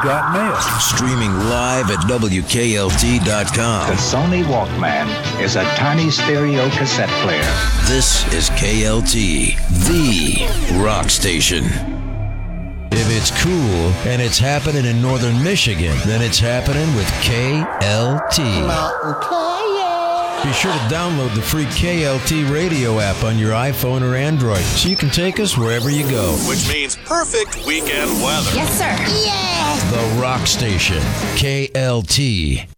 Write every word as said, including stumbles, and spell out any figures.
got mail. Streaming live at W K L T dot com. The Sony Walkman is a tiny stereo cassette player. This is K L T, the rock station. If it's cool and it's happening in northern Michigan, then it's happening with K L T. Be sure to download the free K L T radio app on your iPhone or Android so you can take us wherever you go. Which means perfect weekend weather. Yes, sir. Yeah! The rock station, K L T.